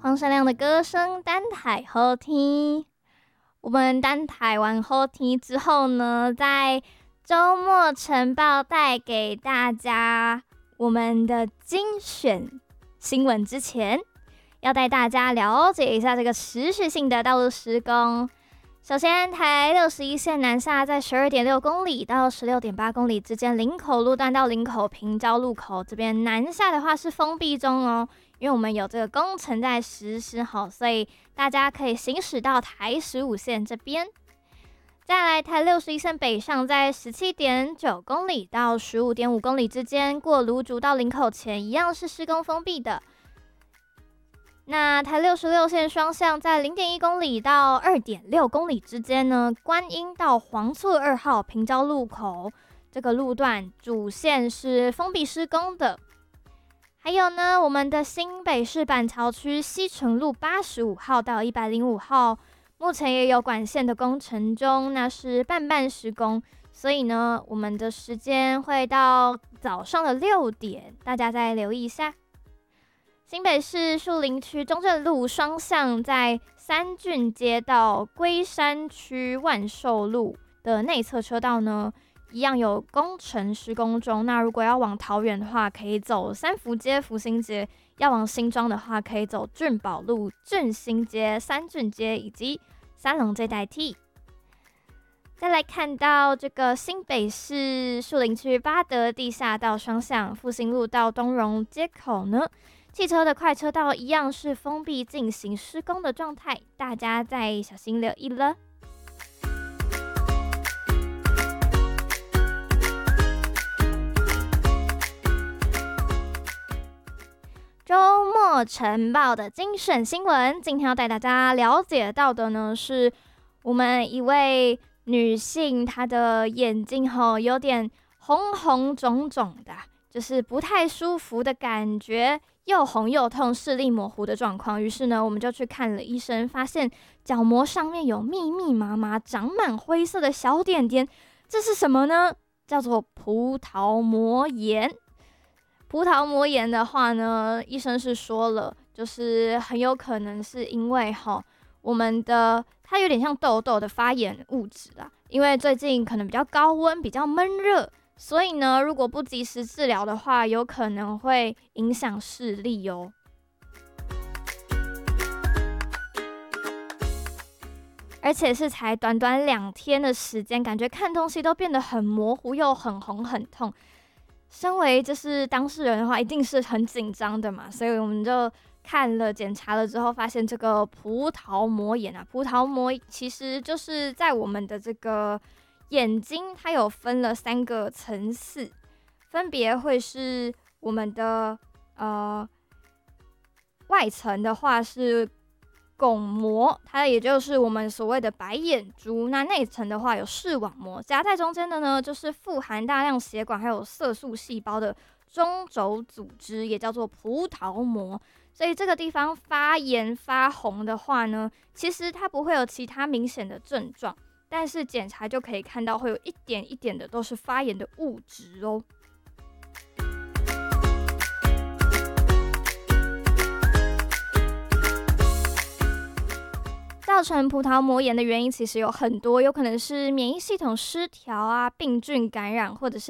黄山亮的歌声单台好听。我们单台完后听之后呢，在周末晨报带给大家我们的精选新闻之前，要带大家了解一下这个持续性的道路施工。首先，台61线南下在12.6公里到16.8公里之间，林口路段到林口平交路口这边南下的话是封闭中哦，因为我们有这个工程在实施好，所以大家可以行驶到台15线这边。再来，台61线北上在17.9公里到15.5公里之间，过芦竹到林口前一样是施工封闭的。那台66线双向在0.1公里到2.6公里之间呢，观音到黄厝2号平交路口这个路段主线是封闭施工的。还有呢，我们的新北市板桥区西纯路85号到105号，目前也有管线的工程中，那是半施工，所以呢，我们的时间会到早上的6点，大家再留意一下。新北市树林区中正路双向在三郡街到龟山区万寿路的内侧车道呢，一样有工程施工中。那如果要往桃园的话，可以走三福街、福兴街；要往新庄的话，可以走俊宝路、俊兴街、三郡街以及三龙街代替。再来看到这个新北市树林区八德地下道双向复兴路到东荣街口呢，汽车的快车道一样是封闭进行施工的状态，大家再小心留意了。周末晨报的精选新闻，今天要带大家了解到的呢，是我们一位女性，她的眼睛有点红红肿肿的，就是不太舒服的感觉，又红又痛，视力模糊的状况。于是呢，我们就去看了医生，发现角膜上面有密密麻麻长满灰色的小点点，这是什么呢？叫做葡萄膜炎。葡萄膜炎的话呢，医生是说了，就是很有可能是因为我们的它有点像痘痘的发炎物质啦，因为最近可能比较高温，比较闷热，所以呢，如果不及时治疗的话，有可能会影响视力哦。而且是才短短2天的时间，感觉看东西都变得很模糊，又很红很痛。身为就是当事人的话，一定是很紧张的嘛，所以我们就看了检查了之后，发现这个葡萄膜炎啊，葡萄膜其实就是在我们的这个眼睛，它有分了3个层次，分别会是我们的外层的话是巩膜，它也就是我们所谓的白眼珠。那内层的话有视网膜，夹在中间的呢就是富含大量血管还有色素细胞的中轴组织，也叫做葡萄膜。所以这个地方发炎发红的话呢，其实它不会有其他明显的症状，但是检查就可以看到会有一点一点的都是发炎的物质哦。造成葡萄膜炎的原因其实有很多，有可能是免疫系统失调啊、病菌感染，或者是